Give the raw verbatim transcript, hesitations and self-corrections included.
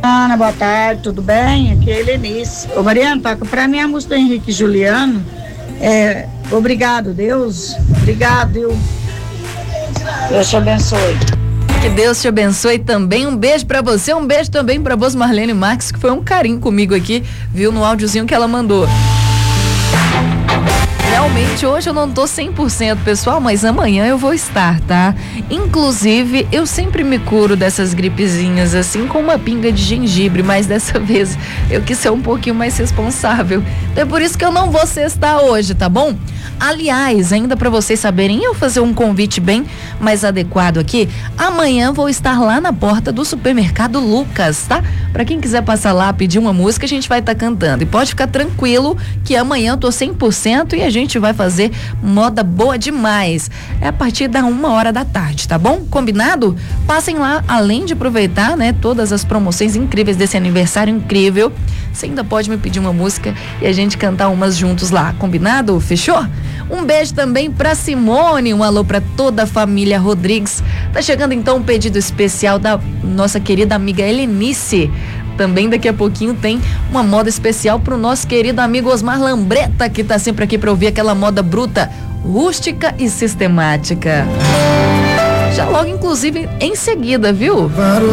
Ana, boa tarde, tudo bem? Aqui é a Helenice. Ô Mariana, toca pra mim a música do Henrique e Juliano. É, obrigado, Deus. Obrigado, Deus. Deus te abençoe. Que Deus te abençoe também. Um beijo pra você, um beijo também pra Boas Marlene Marques, que foi um carinho comigo aqui, viu, no áudiozinho que ela mandou. Realmente, hoje eu não tô cem por cento, pessoal, mas amanhã eu vou estar, tá? Inclusive, eu sempre me curo dessas gripezinhas, assim, com uma pinga de gengibre, mas dessa vez eu quis ser um pouquinho mais responsável. Então é por isso que eu não vou sextar hoje, tá bom? Aliás, ainda para vocês saberem, eu fazer um convite bem mais adequado aqui, amanhã vou estar lá na porta do supermercado Lucas, tá? Para quem quiser passar lá, pedir uma música, a gente vai estar tá cantando. E pode ficar tranquilo que amanhã eu tô cem por cento e a gente vai fazer moda boa demais. É a partir da uma hora da tarde, tá bom? Combinado? Passem lá, além de aproveitar, né, todas as promoções incríveis desse aniversário incrível, você ainda pode me pedir uma música e a gente cantar umas juntos lá, combinado? Fechou? Um beijo também pra Simone, um alô pra toda a família Rodrigues. Tá chegando então um pedido especial da nossa querida amiga Helenice. Também daqui a pouquinho tem uma moda especial pro nosso querido amigo Osmar Lambreta, que tá sempre aqui pra ouvir aquela moda bruta, rústica e sistemática. Já logo, inclusive, em seguida, viu?